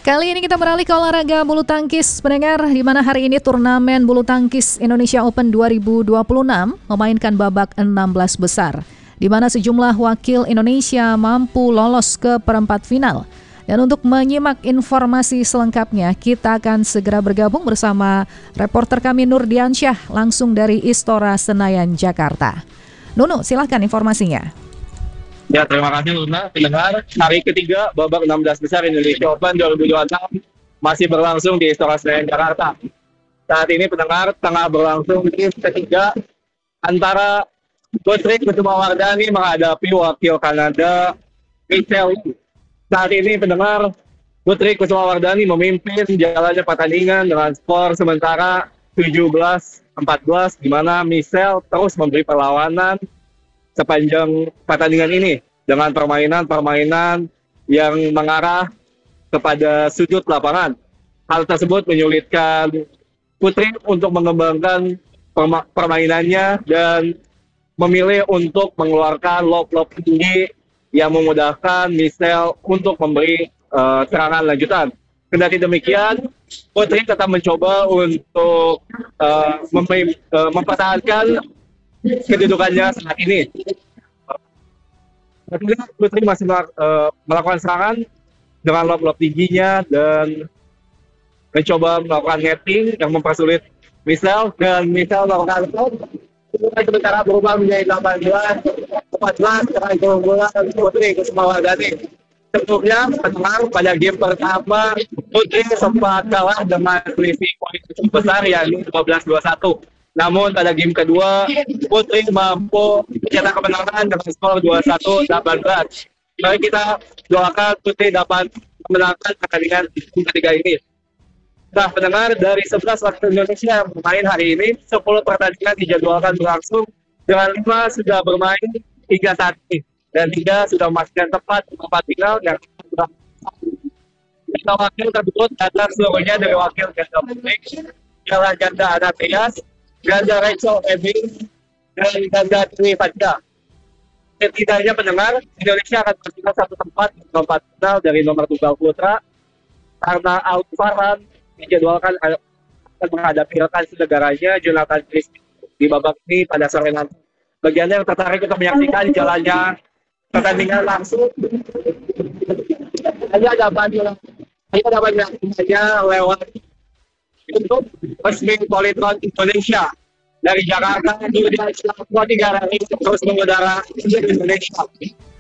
Kali ini kita beralih ke olahraga bulu tangkis, pendengar, di mana hari ini turnamen bulu tangkis Indonesia Open 2026 memainkan babak 16 besar, di mana sejumlah wakil Indonesia mampu lolos ke perempat final. Dan untuk menyimak informasi selengkapnya, kita akan segera bergabung bersama reporter kami Nur Diansyah langsung dari Istora Senayan, Jakarta. Nunu, silahkan informasinya. Ya, terima kasih Luna. Pendengar, hari ketiga babak 16 besar Indonesia Open 2026 masih berlangsung di Istora Senayan, Jakarta. Saat ini pendengar tengah berlangsung game ketiga antara Putri Kusumawardhani menghadapi wakil Kanada Michelle Wu. Saat ini pendengar, Putri Kusumawardhani memimpin jalannya pertandingan dengan skor sementara 17-14, di mana Michelle terus memberi perlawanan sepanjang pertandingan ini dengan permainan yang mengarah kepada sudut lapangan. Hal tersebut menyulitkan Putri untuk mengembangkan permainannya dan memilih untuk mengeluarkan lob-lob tinggi yang memudahkan Michelle untuk memberi serangan lanjutan. Kendati demikian, Putri tetap mencoba untuk mempertahankan kedudukannya saat ini. Putri masih melakukan serangan dengan lob-lob tingginya dan mencoba melakukan netting yang mempersulit Michelle, dan Michelle melakukan lob. Sementara berubah menjadi 18-14 dengan keunggulan Putri Kusumawardhani. Sebelumnya, pendengar, pada game pertama Putri sempat kalah dengan selisih poin cukup besar, yakni 12-21. Namun pada game kedua, Putri mampu mencetak kemenangan dengan skor 21-18. Mari kita doakan Putri dapat memenangkan pertandingan ketiga ini. Nah, pendengar, dari 11 wakil Indonesia yang bermain hari ini, 10 pertandingan dijadwalkan berlangsung, dengan 5 sudah bermain hingga saat ini, dan 3 sudah memastikan tempat di tempat final yang kita wakil tersebut datang seluruhnya dari wakil ganda Putri, ialah ganda Anatrias, ganda Rachel Evans, dan ganda Tri Fadja. Setidaknya pendengar, Indonesia akan memastikan satu tempat di tempat final dari nomor tunggal putra, karena Alvaran dijadwalkan akan menghadapi rekan senegaranya Jonathan Christie di babak ini pada sore nanti. Bagi Anda yang tertarik untuk menyaksikan jalannya pertandingan langsung, Anda dapat menyaksikannya lewat YouTube resmi Polytron Indonesia. Dari Jakarta, Nur Diansyah, 3 hari terus mengudara Indonesia.